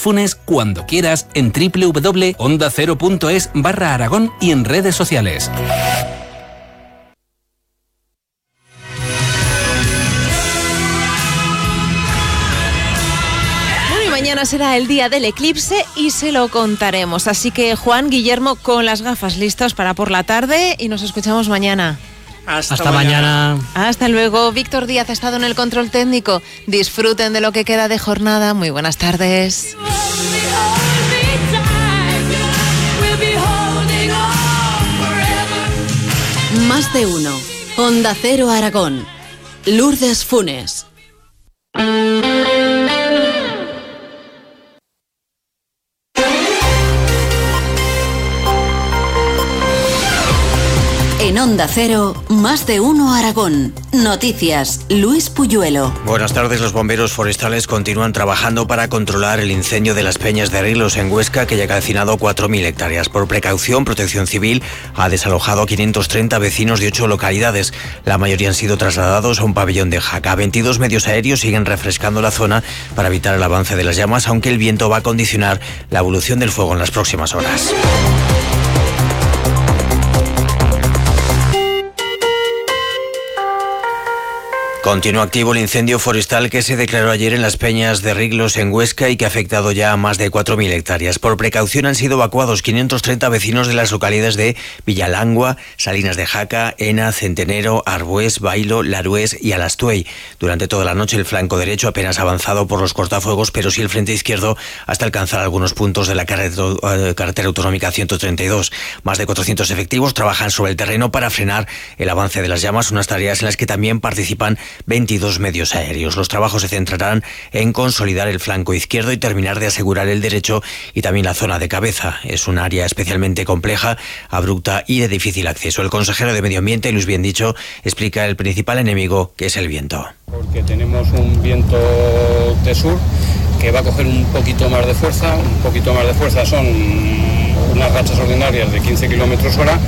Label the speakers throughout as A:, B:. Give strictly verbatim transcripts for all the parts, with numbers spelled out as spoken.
A: Funes cuando quieras en doble u doble u doble u punto onda cero punto es barra Aragón y en redes sociales.
B: Mañana será el día del eclipse y se lo contaremos. Así que Juan, Guillermo, con las gafas listos para por la tarde y nos escuchamos mañana.
C: Hasta, Hasta mañana.
B: mañana. Hasta luego. Víctor Díaz ha estado en el control técnico. Disfruten de lo que queda de jornada. Muy buenas tardes.
D: Más de uno. Onda Cero Aragón. Lourdes Funes. En Onda Cero, Más de uno Aragón. Noticias, Luis Puyuelo.
E: Buenas tardes. Los bomberos forestales continúan trabajando para controlar el incendio de las Peñas de Riglos en Huesca, que ya ha calcinado cuatro mil hectáreas. Por precaución, Protección Civil ha desalojado a quinientos treinta vecinos de ocho localidades. La mayoría han sido trasladados a un pabellón de Jaca. veintidós medios aéreos siguen refrescando la zona para evitar el avance de las llamas, aunque el viento va a condicionar la evolución del fuego en las próximas horas. Continúa activo el incendio forestal que se declaró ayer en las Peñas de Riglos en Huesca y que ha afectado ya a más de cuatro mil hectáreas. Por precaución han sido evacuados quinientos treinta vecinos de las localidades de Villalangua, Salinas de Jaca, Ena, Centenero, Arbués, Bailo, Larués y Alastuey. Durante toda la noche el flanco derecho apenas ha avanzado por los cortafuegos, pero sí el frente izquierdo hasta alcanzar algunos puntos de la carretera, carretera autonómica ciento treinta y dos. Más de cuatrocientos efectivos trabajan sobre el terreno para frenar el avance de las llamas, unas tareas en las que también participan veintidós medios aéreos. Los trabajos se centrarán en consolidar el flanco izquierdo y terminar de asegurar el derecho y también la zona de cabeza. Es un área especialmente compleja, abrupta y de difícil acceso. El consejero de Medio Ambiente, Luis Biendicho, explica el principal enemigo, que es el viento.
F: Porque tenemos un viento de sur que va a coger un poquito más de fuerza, un poquito más de fuerza son unas rachas ordinarias de quince kilómetros hora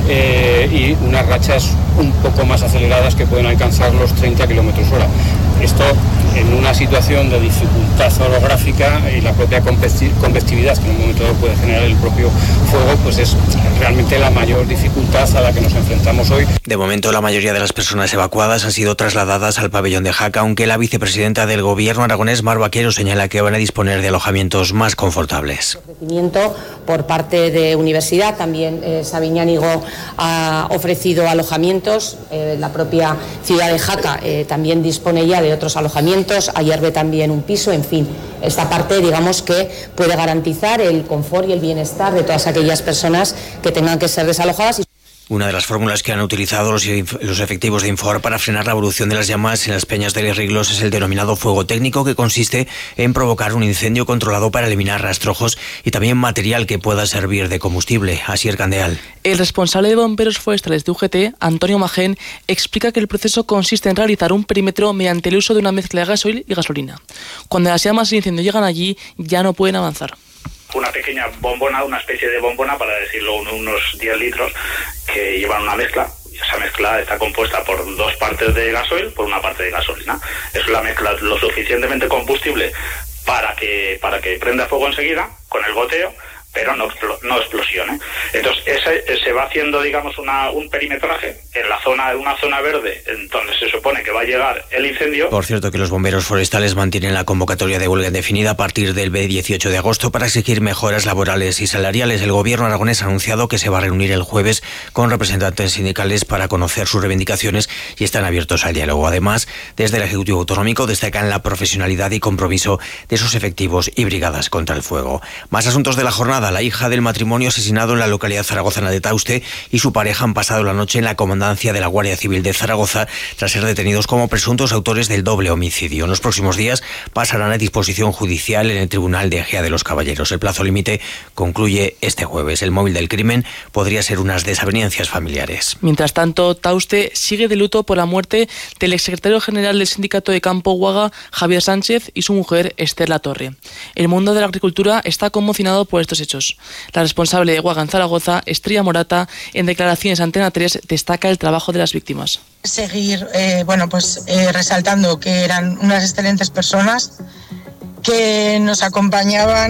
F: eh, y unas rachas un poco más aceleradas que pueden alcanzar los treinta kilómetros hora. Esto en una situación de dificultad orográfica y la propia convectividad que en un momento dado puede generar el propio fuego, pues es realmente la mayor dificultad a la que nos enfrentamos hoy.
E: De momento la mayoría de las personas evacuadas han sido trasladadas al pabellón de Jaca, aunque la vicepresidenta del gobierno aragonés, Mar Vaquero, señala que van a disponer de alojamientos más confortables.
G: Ofrecimiento por parte de universidad, también eh, Sabiñánigo ha ofrecido alojamientos, eh, la propia ciudad de Jaca eh, también dispone ya de otros alojamientos, Ayerbe también un piso, en fin, esta parte digamos que puede garantizar el confort y el bienestar de todas aquellas personas que tengan que ser desalojadas.
E: Una de las fórmulas que han utilizado los, los efectivos de Infor para frenar la evolución de las llamas en las Peñas de Riglos es el denominado fuego técnico, que consiste en provocar un incendio controlado para eliminar rastrojos y también material que pueda servir de combustible. Asier Candeal.
H: El responsable de bomberos forestales de U G T, Antonio Magén, explica que el proceso consiste en realizar un perímetro mediante el uso de una mezcla de gasoil y gasolina. Cuando las llamas del incendio llegan allí, ya no pueden avanzar.
I: Una pequeña bombona, una especie de bombona, para decirlo, unos diez litros, que llevan una mezcla. Esa mezcla está compuesta por dos partes de gasoil, por una parte de gasolina. Es la mezcla lo suficientemente combustible para que para que prenda fuego enseguida, con el goteo, pero no, no explosione. Entonces ese, se va haciendo, digamos, una, un perimetraje en la zona, en una zona verde, en donde se supone que va a llegar el incendio.
E: Por cierto, que los bomberos forestales mantienen la convocatoria de huelga indefinida a partir del dieciocho de agosto para exigir mejoras laborales y salariales. El gobierno aragonés ha anunciado que se va a reunir el jueves con representantes sindicales para conocer sus reivindicaciones y están abiertos al diálogo. Además, desde el Ejecutivo Autonómico destacan la profesionalidad y compromiso de sus efectivos y brigadas contra el fuego. Más asuntos de la jornada. La hija del matrimonio asesinado en la localidad zaragozana de Tauste y su pareja han pasado la noche en la comandancia de la Guardia Civil de Zaragoza tras ser detenidos como presuntos autores del doble homicidio. En los próximos días pasarán a disposición judicial en el Tribunal de Ejea de los Caballeros. El plazo límite concluye este jueves. El móvil del crimen podría ser unas desavenencias familiares.
H: Mientras tanto, Tauste sigue de luto por la muerte del exsecretario general del sindicato de Campo Huaga, Javier Sánchez, y su mujer, Esther Latorre. El mundo de la agricultura está conmocionado por estos hechos. La responsable de Huaga en Zaragoza, Estrella Morata, en declaraciones a Antena tres, destaca el trabajo de las víctimas.
J: Seguir eh, bueno, pues, eh, resaltando que eran unas excelentes personas que nos acompañaban